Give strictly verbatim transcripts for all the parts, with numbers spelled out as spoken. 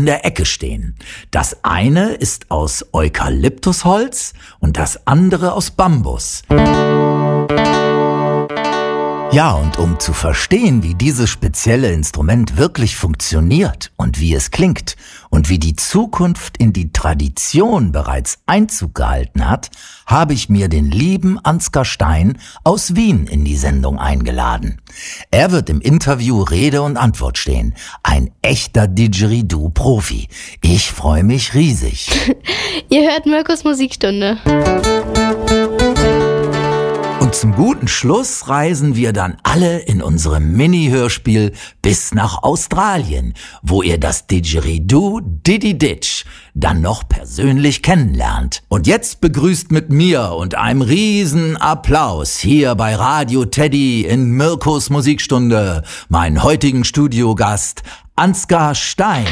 der Ecke stehen. Das eine ist aus Eukalyptusholz und das andere aus Bambus. Ja, und um zu verstehen, wie dieses spezielle Instrument wirklich funktioniert und wie es klingt und wie die Zukunft in die Tradition bereits Einzug gehalten hat, habe ich mir den lieben Ansgar Stein aus Wien in die Sendung eingeladen. Er wird im Interview Rede und Antwort stehen. Ein echter Didgeridoo-Profi. Ich freue mich riesig. Ihr hört Mirkos Musikstunde. Und zum guten Schluss reisen wir dann alle in unserem Mini-Hörspiel bis nach Australien, wo ihr das Didgeridoo Diddy Ditch dann noch persönlich kennenlernt. Und jetzt begrüßt mit mir und einem riesen Applaus hier bei Radio Teddy in Mirkos Musikstunde meinen heutigen Studiogast Ansgar Stein.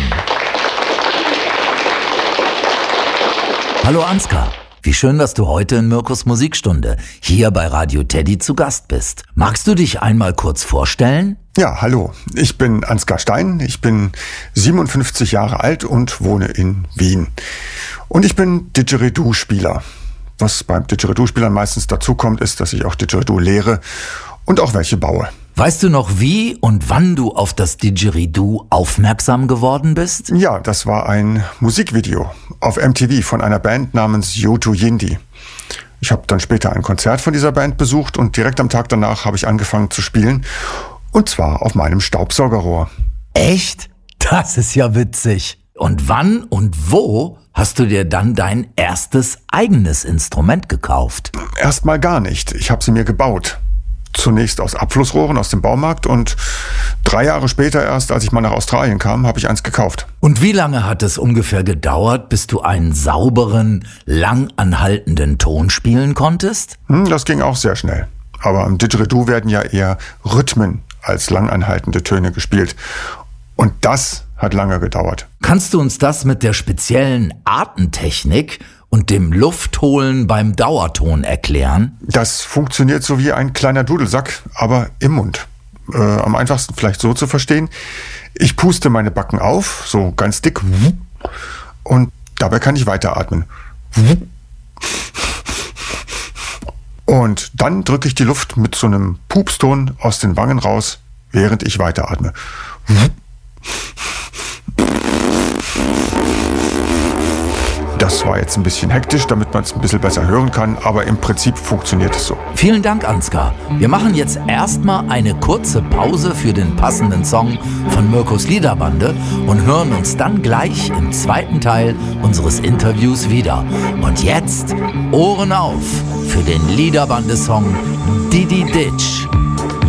Hallo Ansgar. Wie schön, dass du heute in Mirkos Musikstunde hier bei Radio Teddy zu Gast bist. Magst du dich einmal kurz vorstellen? Ja, hallo. Ich bin Ansgar Stein. Ich bin siebenundfünfzig Jahre alt und wohne in Wien. Und ich bin Didgeridoo-Spieler. Was beim Didgeridoo-Spielern meistens dazu kommt, ist, dass ich auch Didgeridoo lehre und auch welche baue. Weißt du noch, wie und wann du auf das Didgeridoo aufmerksam geworden bist? Ja, das war ein Musikvideo auf M T V von einer Band namens Yoto Yindi. Ich habe dann später ein Konzert von dieser Band besucht und direkt am Tag danach habe ich angefangen zu spielen. Und zwar auf meinem Staubsaugerrohr. Echt? Das ist ja witzig. Und wann und wo hast du dir dann dein erstes eigenes Instrument gekauft? Erstmal gar nicht. Ich habe sie mir gebaut. Zunächst aus Abflussrohren aus dem Baumarkt und drei Jahre später erst, als ich mal nach Australien kam, habe ich eins gekauft. Und wie lange hat es ungefähr gedauert, bis du einen sauberen, lang anhaltenden Ton spielen konntest? Hm, das ging auch sehr schnell. Aber im Didgeridoo werden ja eher Rhythmen als lang anhaltende Töne gespielt. Und das hat lange gedauert. Kannst du uns das mit der speziellen Atemtechnik und dem Luftholen beim Dauerton erklären? Das funktioniert so wie ein kleiner Dudelsack, aber im Mund. Äh, am einfachsten vielleicht so zu verstehen. Ich puste meine Backen auf, so ganz dick. Und dabei kann ich weiteratmen. Und dann drücke ich die Luft mit so einem Pupston aus den Wangen raus, während ich weiteratme. Das war jetzt ein bisschen hektisch, damit man es ein bisschen besser hören kann, aber im Prinzip funktioniert es so. Vielen Dank, Ansgar. Wir machen jetzt erstmal eine kurze Pause für den passenden Song von Mirkos Liederbande und hören uns dann gleich im zweiten Teil unseres Interviews wieder. Und jetzt Ohren auf für den Liederbande-Song Diddy Ditch.